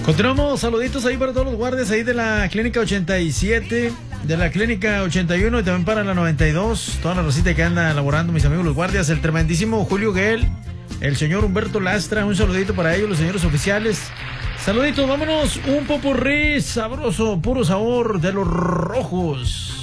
Continuamos, saluditos ahí para todos los guardias ahí de la clínica 87, de la clínica 81 y también para la 92, toda la rosita que anda elaborando mis amigos los guardias, el tremendísimo Julio Guel, el señor Humberto Lastra, un saludito para ellos, los señores oficiales. Saluditos, vámonos, un popurrí sabroso, puro sabor de los rojos.